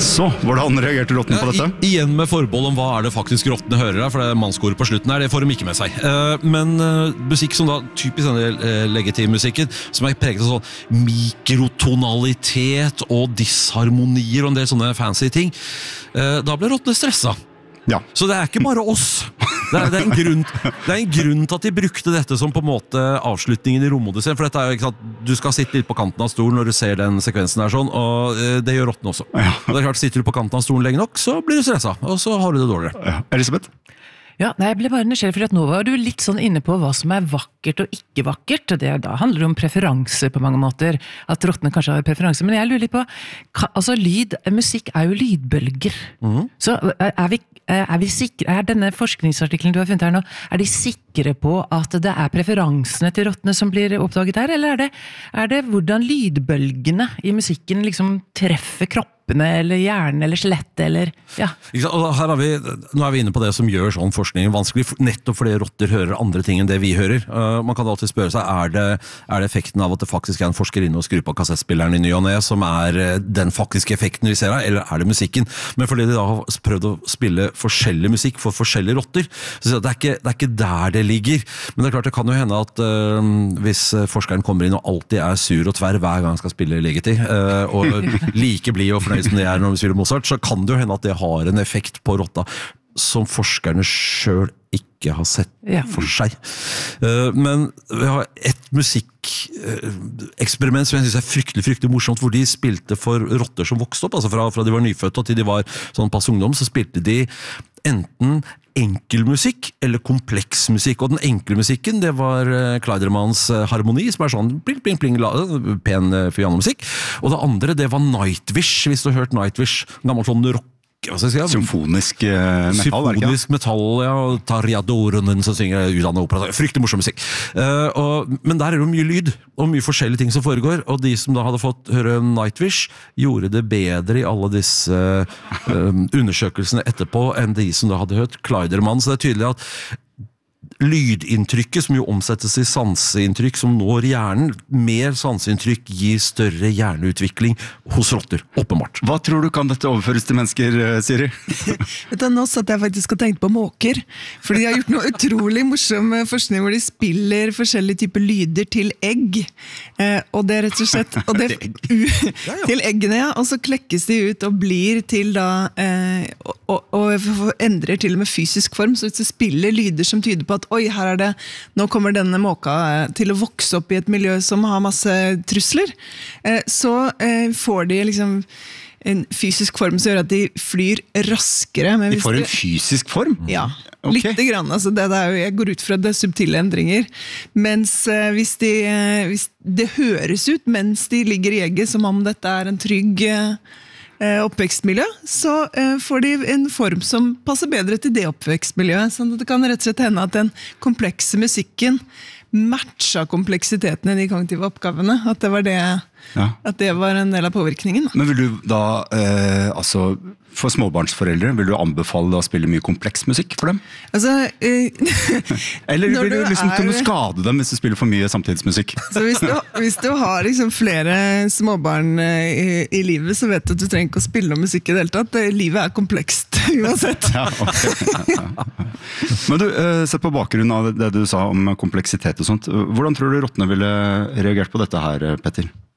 Så, hvordan reagerte rottene på dette? Igjen med forbehold om hva det faktisk rottene hører her, for det mannskor på slutten her, det får de ikke med seg. Men musikk som da, typisk denne legitimmusikken, som preget av sånn mikrotonalitet og disharmonier og en del sånne fancy ting, da ble rottene stressa. Ja. Så det ikke bare oss. Det er en grunn til at de brukte dette som på en måte avslutningen i Romodysseen, for dette jo ikke sant, du skal sitte litt på kanten av stolen når du ser den sekvensen her sånn, og det gjør rottene også. Ja. Og det klart, sitter du på kanten av stolen lenge nok, så blir du stressa, og så har du det dårligere. Ja. Elisabeth? Ja, jeg ble bare nysgjerrig, for at nå var du litt sånn inne på hva som vakkert og ikke vakkert, og da handler det om preferanse på mange måter, at rottene kanskje har preferanse, men jeg lurer litt på, altså musikk jo lydbølger, så vi sikre, denne forskningsartikkelen du har funnet her nå, de sikre på at det preferansene til rottene som blir oppdaget her, eller det hvordan lydbølgene i musikken liksom treffer kroppen, eller hjernen, eller skjelettet, eller ja. Og her nå vi inne på det som gjør sånn forskning vanskelig, nettopp fordi rotter hører andre ting enn det vi hører. Man kan alltid spørre seg, det effekten av at det faktisk en forsker inne og skrur på kassettspilleren i ny og ne, som den faktiske effekten vi ser her, eller det musikken? Men fordi de da har prøvd å spille forskjellig musikk for forskjellige rotter, så det ikke der det ligger. Men det klart, det kan jo hende at hvis forskeren kommer inn og alltid sur og tverr hver gang han skal spille legeti, og like blid og fornøyd som det når vi spiller Mozart, så kan det jo hende at det har en effekt på rotta som forskerne selv ikke har sett for seg. Men vi har et musikkeksperiment som jeg synes fryktelig morsomt, hvor de spilte for rotter som vokste opp, altså fra de var nyfødte og til de var sånn pass ungdom, så spilte de enten enkel musikk eller kompleks musikk, og den enkle musikken det var Kleidermans harmoni, som sånn pling, pling, pling, pen pianomusikk, og det andre det var Nightwish, hvis du har hørt Nightwish, gammel sånn rock, symfonisk metall, symfonisk metall, ja, og Tariadorunen som synger utdannet opera, fryktelig morsom musikk. Men der det jo mye lyd, og mye forskjellige ting som foregår, og de som da hadde fått høre Nightwish, gjorde det bedre i alle disse undersøkelsene etterpå, enn de som da hadde hørt Kleiderman, så det tydelig at lydinntrykket som jo omsettes i sanseinntrykk som når hjernen, mer sanseinntrykk gir større hjerneutvikling hos rotter, åpenbart. Hva tror du kan dette overføres til mennesker, Siri? Vet du, nå satt jeg faktisk og tenkte på måker, for de har gjort noe utrolig morsom forskning hvor de spiller forskjellige typer lyder til egg, og det rett og slett til eggene, ja, og så klekkes de ut og blir til da og endrer til og med fysisk form, så hvis du spiller lyder som tyder på at oi, nå kommer denne måka til å vokse opp i et miljø som har masse trusler, så får de liksom en fysisk form som gjør at de flyr raskere. Men de får en fysisk form? Ja, okay. Litt grann. Altså jeg går ut fra det subtile endringer. Mens hvis det høres ut mens de ligger i egget som om dette en trygg oppvekstmiljø, så får de en form som passer bedre til det oppvekstmiljøet. Sånn at det kan rett og slett hende at den komplekse musikken matcha kompleksiteten i de kognitive oppgavene. At det var en del av påvirkningen. Men vil du da, altså for småbarnsforeldre, vil du anbefale å spille mye kompleks musikk for dem? Altså, eller vil du liksom kunne skade dem hvis du spiller for mye samtidsmusikk? Så hvis du har liksom flere småbarn i livet, så vet du at du trenger ikke å spille noe musikk i det hele tatt. Livet komplekst, uansett. Ja, okay. Men du, sett på bakgrunn av det du sa om kompleksitet og sånt, hvordan tror du rottene ville reagert på dette her, Petter?